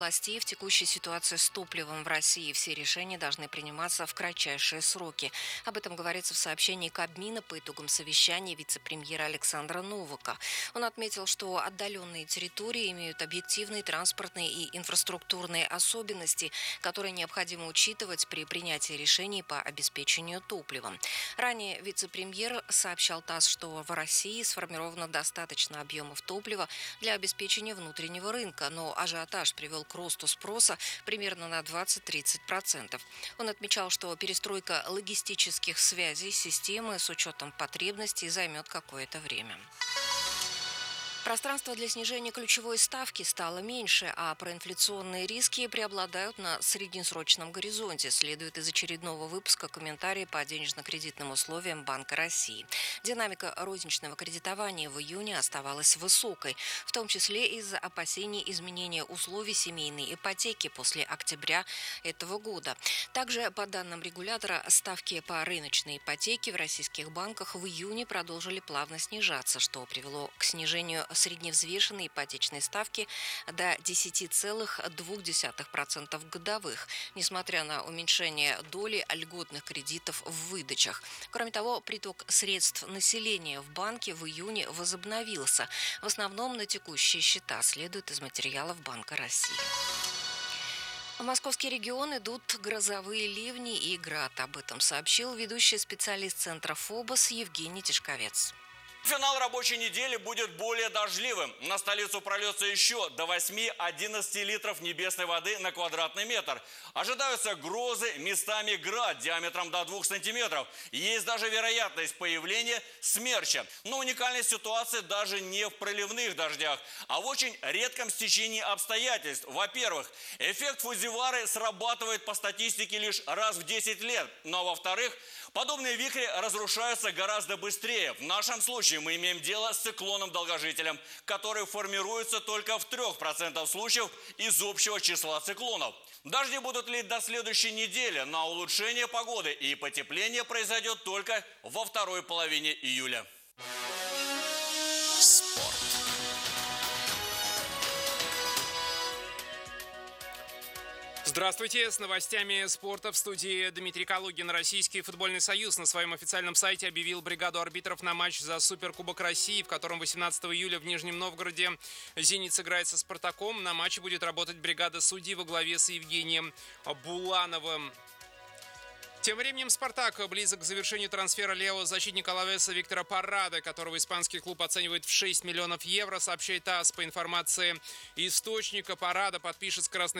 Властей в текущей ситуации с топливом в России все решения должны приниматься в кратчайшие сроки. Об этом говорится в сообщении Кабмина по итогам совещания вице-премьера Александра Новака. Он отметил, что отдаленные территории имеют объективные транспортные и инфраструктурные особенности, которые необходимо учитывать при принятии решений по обеспечению топливом. Ранее вице-премьер сообщал ТАСС, что в России сформировано достаточно объемов топлива для обеспечения внутреннего рынка, но ажиотаж привел к росту спроса примерно на 20-30%. Он отмечал, что перестройка логистических связей системы с учетом потребностей займет какое-то время. Пространство для снижения ключевой ставки стало меньше, а проинфляционные риски преобладают на среднесрочном горизонте, следует из очередного выпуска комментария по денежно-кредитным условиям Банка России. Динамика розничного кредитования в июне оставалась высокой, в том числе из-за опасений изменения условий семейной ипотеки после октября этого года. Также, по данным регулятора, ставки по рыночной ипотеке в российских банках в июне продолжили плавно снижаться, что привело к снижению средневзвешенной ипотечной ставки до 10,2% годовых, несмотря на уменьшение доли льготных кредитов в выдачах. Кроме того, приток средств населения в банке в июне возобновился, в основном на текущие счета, следует из материалов Банка России. В московский регион идут грозовые ливни и град. Об этом сообщил ведущий специалист Центра ФОБОС Евгений Тишковец. Финал рабочей недели будет более дождливым. На столицу прольется еще до 8-11 литров небесной воды на квадратный метр. Ожидаются грозы, местами град диаметром до 2 сантиметров. Есть даже вероятность появления смерча. Но уникальность ситуации даже не в проливных дождях, а в очень редком стечении обстоятельств. Во-первых, эффект Фудзивары срабатывает по статистике лишь раз в 10 лет. Но во-вторых, подобные вихри разрушаются гораздо быстрее. В нашем случае мы имеем дело с циклоном-долгожителем, который формируется только в 3% случаев из общего числа циклонов. Дожди будут лить до следующей недели, но улучшение погоды и потепление произойдет только во второй половине июля. Спорт. Здравствуйте, с новостями спорта в студии Дмитрий Калугин. Российский футбольный союз на своем официальном сайте объявил бригаду арбитров на матч за Суперкубок России, в котором 18 июля в Нижнем Новгороде «Зенит» сыграет со «Спартаком». На матче будет работать бригада судей во главе с Евгением Булановым. Тем временем «Спартак» близок к завершению трансфера левого защитника Алавеса Виктора Паррада, которого испанский клуб оценивает в 6 миллионов евро, сообщает ТАСС. По информации источника, Паррада подпишет с